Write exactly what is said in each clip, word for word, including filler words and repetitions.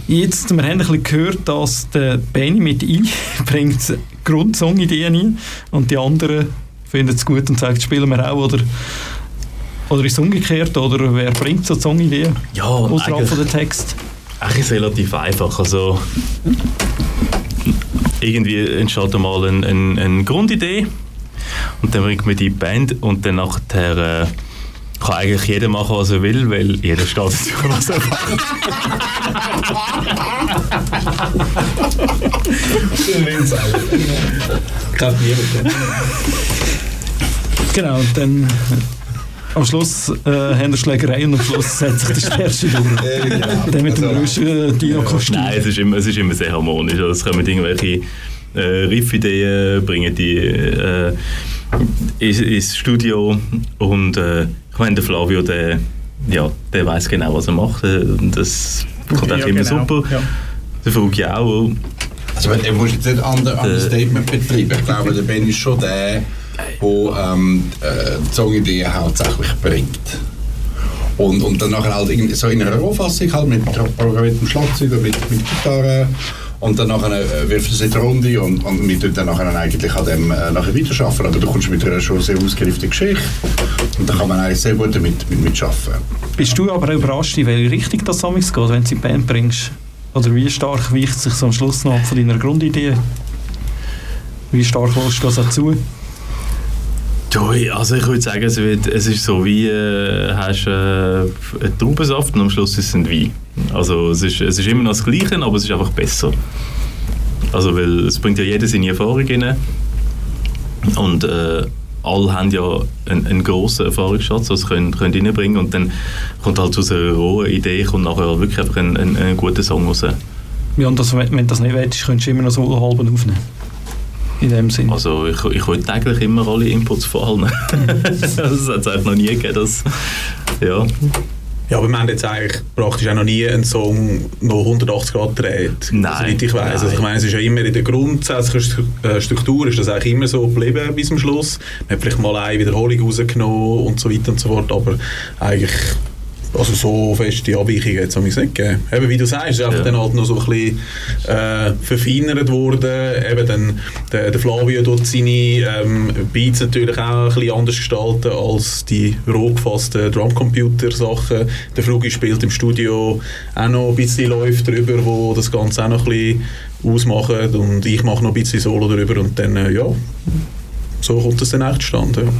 Jetzt, wir haben ein bisschen gehört, dass der Benny mit «I» bringt Grundsongideen ein und die anderen finden es gut und sagen, spielen wir auch, oder, oder ist es umgekehrt, oder wer bringt so die Songideen ja, außerhalb von den Text? Eigentlich ist es relativ einfach, also irgendwie entsteht einmal eine, eine, eine Grundidee und dann bringt man die Band und dann nachher äh, kann eigentlich jeder machen, was er will, weil jeder steht dazu, was er macht. Genau, und dann am Schluss äh, haben wir Schlägerei und am Schluss setzt sich der Stärste durch. Ja, genau. Dann mit dem Also, grössten Dino-Kostüm. Nein, es ist immer, es ist immer sehr harmonisch. Also es kommen irgendwelche äh, Riff-Ideen, bringen die äh, ins, ins Studio und äh, ich meine, der Flavio, der, ja, der weiss genau, was er macht. Das kommt auch ja, immer genau. super. Ja. Der Frugi auch. Also er muss jetzt nicht an der Statement betreiben. Ich glaube, der Ben ist schon der, der ähm, äh, die Songideen hauptsächlich bringt. Und, und dann nachher halt in, so in einer Rohfassung halt mit programmiertem Schlagzeug und mit, mit Gitarre. Und dann nachher äh, wirft es in die Runde und, und wir tun dann nachher eigentlich an dem äh, nachher weiterarbeiten. Aber du kommst mit einer schon sehr ausgereiften Geschichte und da kann man eigentlich sehr gut damit, mit, mit arbeiten. Bist du aber auch überrascht, in welche Richtung das amigs geht, wenn du sie in die Band bringst? Oder wie stark weicht sich so am Schluss noch von deiner Grundidee? Wie stark lässt du das auch zu? Also ich würde sagen, es, wird, es ist so wie äh, hast äh, einen Traubensaft und am Schluss ist es ein Wein. Also es ist, es ist immer noch das Gleiche, aber es ist einfach besser. Also weil es bringt ja jeder seine Erfahrung rein und äh, alle haben ja einen, einen grossen Erfahrungsschatz, den sie können, können reinbringen und dann kommt halt aus einer rohen Idee kommt nachher wirklich einfach ein, ein, ein guter Song raus. Ja, und das, wenn du das nicht willst, könntest du immer noch so einen halben aufnehmen. In dem Sinn. Also ich, ich wollte eigentlich immer alle Inputs von allen. Das hat es eigentlich noch nie gegeben. Dass, ja. Ja, aber wir haben jetzt eigentlich praktisch auch noch nie einen Song noch hundertachtzig Grad gedreht. Nein. Soweit ich weiss. Also ich meine, es ist ja immer in der grundsätzlichen Struktur ist das eigentlich immer so geblieben bis zum Schluss. Man hat vielleicht mal eine Wiederholung rausgenommen und so weiter und so fort, aber eigentlich also so feste Abweichungen hat es nicht gegeben. Eben, wie du sagst, es ist einfach ja. dann halt noch so ein bisschen äh, verfeinert worden. Eben dann, der, der Flavio tut seine ähm, Beats natürlich auch ein bisschen anders gestalten als die roh gefassten Drumcomputer-Sachen. Der Frugi spielt im Studio auch noch ein bisschen läuft drüber, wo das Ganze auch noch ein bisschen ausmacht und ich mache noch ein bisschen Solo drüber und dann, äh, ja, so kommt das dann echt zustande. Ja.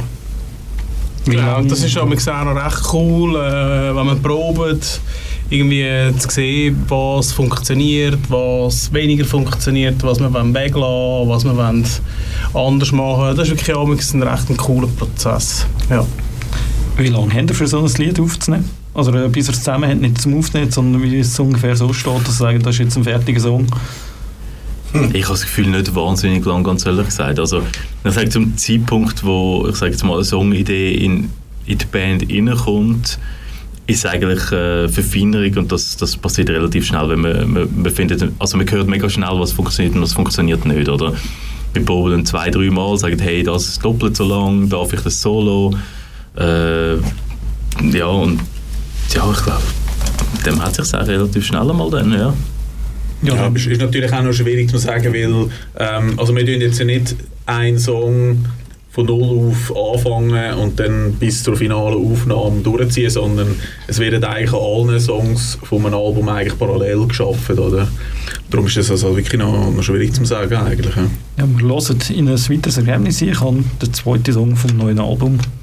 Ja, das ist aber auch noch recht cool, äh, wenn man probt, irgendwie zu sehen, was funktioniert, was weniger funktioniert, was man weglassen will, was man anders machen will. Das ist wirklich auch ein recht cooler Prozess. Ja. Wie lange habt ihr für so ein Lied aufzunehmen? Also bis ihr es zusammen habt, nicht zum Aufnehmen, sondern wie es ungefähr so steht, dass ihr sagt, das ist jetzt ein fertiger Song? Ich habe das Gefühl, nicht wahnsinnig lang, ganz ehrlich gesagt. Also, ich sage zum Zeitpunkt, wo ich sage jetzt mal, eine Songidee in, in die Band reinkommt, ist eigentlich äh, Verfeinerung und das, das passiert relativ schnell, wenn man, man, man findet, also man hört mega schnell, was funktioniert und was funktioniert nicht, oder? Wir proben dann zwei, drei Mal, sagen, hey, das ist doppelt so lang, darf ich das Solo? Äh, ja, und ja, ich glaube, dem hat sich auch relativ schnell einmal dann, ja. Ja, ja, aber es ist natürlich auch noch schwierig zu sagen, weil ähm, also wir tun jetzt ja nicht einen Song von null auf anfangen und dann bis zur finalen Aufnahme durchziehen, sondern es werden eigentlich an allen Songs von einem Album eigentlich parallel geschaffen, oder? Darum ist das also wirklich noch, noch schwierig zu sagen eigentlich. Ja, ja wir hören in ein weiteres Ergebnis. Ich habe den zweiten Song vom neuen Album